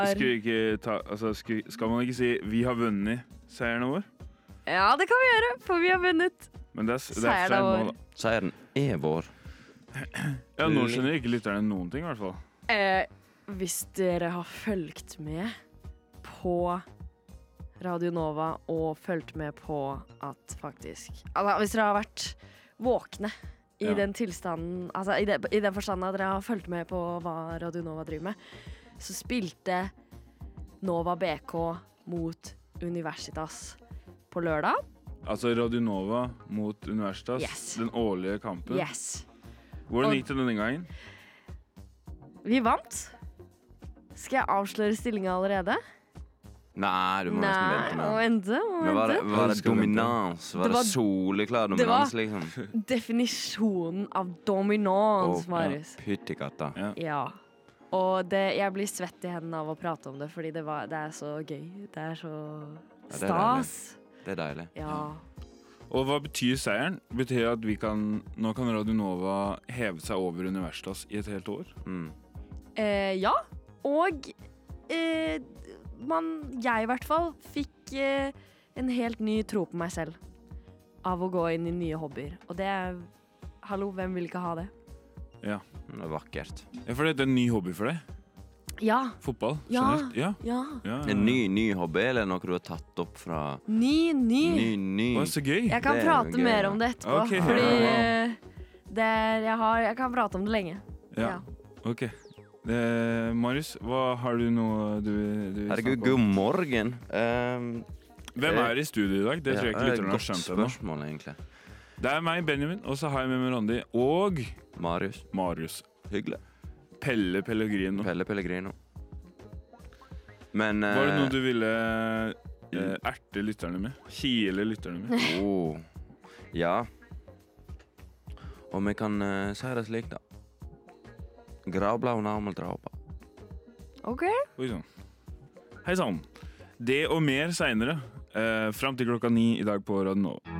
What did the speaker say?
Skal man ikke si 'vi har vunnet seieren vår'? Ja, det kan vi gjøre, for vi har vunnet. Men det er Seieren feil vår. nå, da. Seieren er vår. Ja, nå skjønner ikke lytterne noen ting, i hvert fall. Hvis dere har fulgt med på Radio Nova og fulgt med på at faktisk hvis dere har vært våkne i den tilstanden, altså i den forstanden at dere har fulgt med på hva Radio Nova driver med, så spilte Nova BK mot Universitas på lørdag. Altså Radio Nova mot Universitas, Yes. den årlige kampen. Yes. Hvordan gikk det denne gangen? Vi vant. Skal jeg avsløre stillingen allerede? Nei, du må nesten vente Må med. vente. Men var det Skal vi vente? dominans? Var Det det var- soleklar det var- dominans, liksom? Definisjonen av dominans, Marius. Pytti katta. Ja. Ja. Og jeg blir svett i hendene av å prate om det, fordi det er så gøy. Det er så det er stas. Det er deilig. Ja. Og hva betyr seieren? Betyr det at nå kan Radio Nova heve seg over Universitas i et helt år? Mm. Ja. Og jeg i hvert fall fikk en helt ny tro på meg selv av å gå inn i nye hobbyer. Og det er hallo, hvem vil ikke ha det? Ja. Det er vakkert. Ja, for det er en ny hobby for deg? Ja. Fotball? Ja. Generelt? Ja. Ja. En ny hobby, eller noe du har tatt opp fra Ny. Ny. Å, så gøy! Jeg kan Det er prate gøy, mer ja. om det etterpå. Ok. Fordi Ja. jeg kan prate om det lenge. Ja. Ok. Marius, har du noe du vil Herregud, snakke god om? morgen. Hvem er i studio i dag? Det tror jeg ikke lytterne har Godt skjønt ennå. spørsmål, egentlig. Det er meg, Benjamin, og så har jeg med meg Randi og Marius. Hyggelig. Pelle Pellegrino. Pelle Pellegrino. Men Var det noe du ville erte lytterne med? Kile lytterne med? Ja. Og vi kan si det slik, da. Gravblau nærmere drapa. OK. Oi sann. Hei sann. Det og mer seinere. Fram til klokka 9 i dag på Radio Nova.